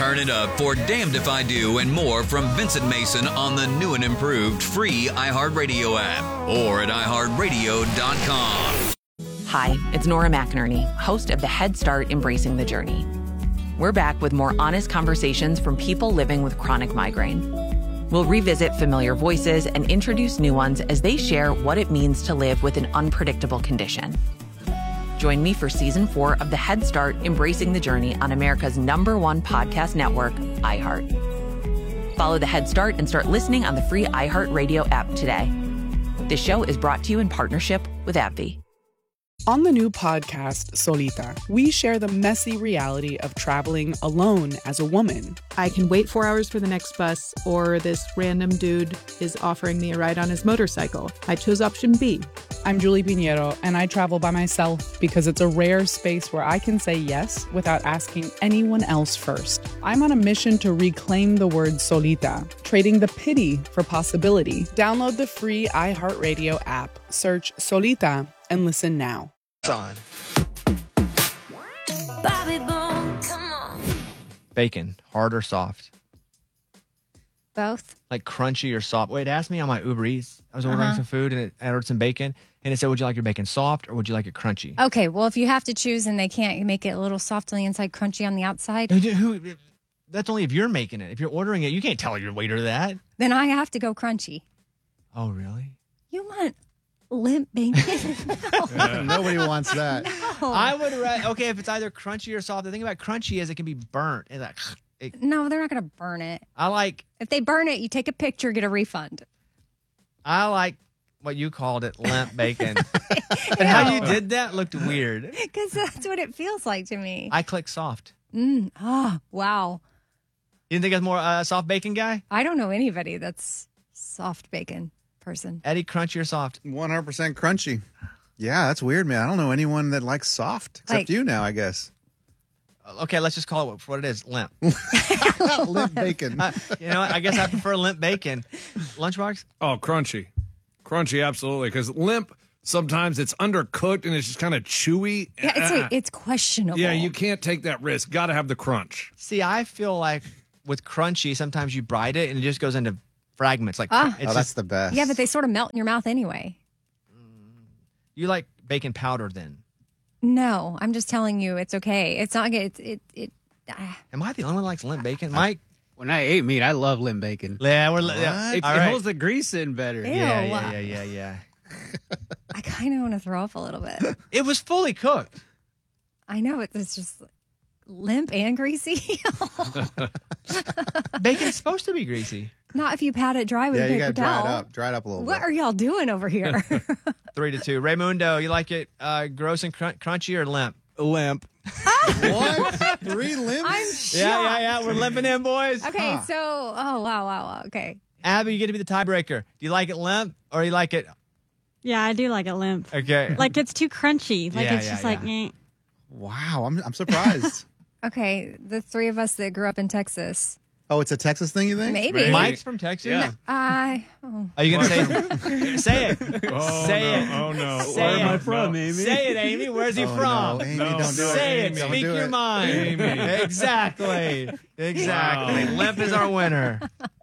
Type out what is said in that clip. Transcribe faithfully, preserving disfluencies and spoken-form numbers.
Turn it up for Damned If I Do and more from Vincent Mason on the new and improved free iHeartRadio app or at i heart radio dot com. Hi, it's Nora McInerney, host of the Head Start Embracing the Journey. We're back with more honest conversations from people living with chronic migraine. We'll revisit familiar voices and introduce new ones as they share what it means to live with an unpredictable condition. Join me for season four of the Head Start Embracing the Journey on America's number one podcast network, iHeart. Follow the Head Start and start listening on the free iHeartRadio app today. This show is brought to you in partnership with AbbVie. On the new podcast, Solita, we share the messy reality of traveling alone as a woman. I can wait four hours for the next bus, or this random dude is offering me a ride on his motorcycle. I chose option B. I'm Julie Pinheiro, and I travel by myself because it's a rare space where I can say yes without asking anyone else first. I'm on a mission to reclaim the word solita, trading the pity for possibility. Download the free iHeartRadio app, search Solita, and listen now. On. Bobby Bone, come on. Bacon, hard or soft? Both. Like crunchy or soft? Wait, it asked me on my Uber Eats. I was ordering Uh-huh. some food and it, I ordered some bacon. And it said, would you like your bacon soft or would you like it crunchy? Okay, well, if you have to choose and they can't make it a little soft on the inside, crunchy on the outside, Who, who, that's only if you're making it. If you're ordering it, you can't tell your waiter that. then I have to go crunchy. Oh, really? You want limp bacon? Yeah, nobody wants that. No. I would, ra- okay, if it's either crunchy or soft. The thing about crunchy is it can be burnt. It's like, it, No, they're not going to burn it. I like, If they burn it, you take a picture, get a refund. I like what you called it, limp bacon. And how you did that looked weird. Because that's what it feels like to me. I click soft. Mm. Oh, wow. You didn't think I was more uh, soft bacon guy? I don't know anybody that's soft bacon person. Eddie, crunchy or soft? one hundred percent crunchy. Yeah, that's weird, man. I don't know anyone that likes soft except Like- you now, I guess. Okay, let's just call it for what it is, limp. Limp bacon. Uh, you know what? I guess I prefer limp bacon. Lunchbox? Oh, crunchy. Crunchy, absolutely. Because limp, sometimes it's undercooked and it's just kind of chewy. Yeah, it's Ah. like, it's questionable. Yeah, you can't take that risk. Got to have the crunch. See, I feel like with crunchy, sometimes you bride it and it just goes into fragments. Like Ah. it's Oh, that's just, the best. Yeah, but they sort of melt in your mouth anyway. you like bacon powder then. No, I'm just telling you, it's okay. It's not good. It, it, it, ah. Am I the only one that likes limp bacon? Mike? When I ate meat, I love limp bacon. Yeah, we're li- yeah. It, All it right. holds the grease in better. Ew. yeah, yeah, yeah, yeah, yeah. I kind of want to throw up a little bit. It was fully cooked. I know it- it's just limp and greasy. Bacon is supposed to be greasy. Not if you pat it dry with Yeah, a you paper got to dry it towel. up. Dry it up a little What bit. are y'all doing over here? Three to two. Raymundo, you like it uh, gross and crun- crunchy or limp? Limp. What? Three limps? I'm shocked. Yeah, yeah, yeah. We're limping in, boys. Okay, so oh wow, wow, wow. Okay. Abby, you get to be the tiebreaker. Do you like it limp or you like it? Yeah, I do like it limp. Okay. Like it's too crunchy. Like Yeah, it's yeah, just like, yeah. eh. Wow, I'm, I'm surprised. Okay, the three of us that grew up in Texas. Oh, it's a Texas thing, you think? Maybe. Mike's from Texas? Yeah. I oh. Are you going to say Say it. Oh, Say no. it. Oh, no. Say Where it. am I from, No. Amy? Say it, Amy. Where's he Oh, from? no, Amy, No, don't do no, it. Say it. Amy. Don't Speak do your it. mind. Amy. Exactly. Exactly. Wow. Limp is our winner.